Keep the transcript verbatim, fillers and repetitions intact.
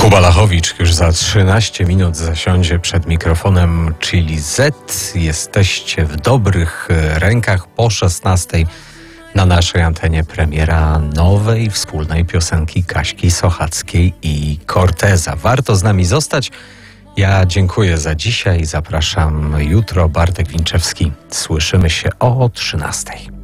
Kuba Lachowicz już za trzynaście minut zasiądzie przed mikrofonem Chili Z. Jesteście w dobrych rękach. Po szesnastej na naszej antenie premiera nowej wspólnej piosenki Kaśki Sochackiej i Corteza. Warto z nami zostać. Ja dziękuję za dzisiaj. Zapraszam jutro. Bartek Winczewski. Słyszymy się o trzynastej.